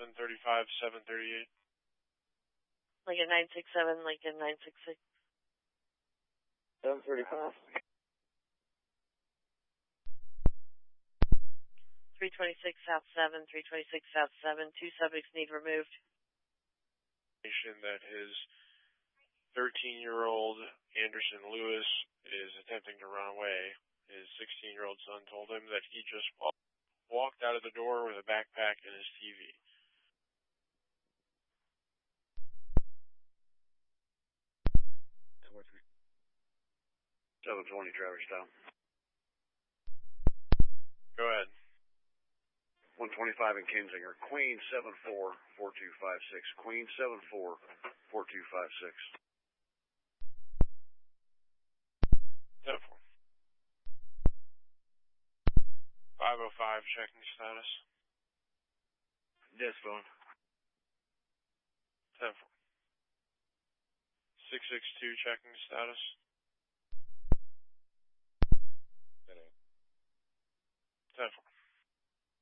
735, 738. Lincoln 967, Lincoln 966. 735. 326 South 7, 326 South 7. Two subjects need removed. That his 13-year-old Anderson Lewis is attempting to run away. His 16-year-old son told him that he just walked out of the door with a backpack and his TV. That works. 720 Traverse Town. Go ahead. 125 in Kinzinger. Queen 744256. Queen 744256. 10-4. 505 checking status. Desk phone. 10-4. 662 checking status.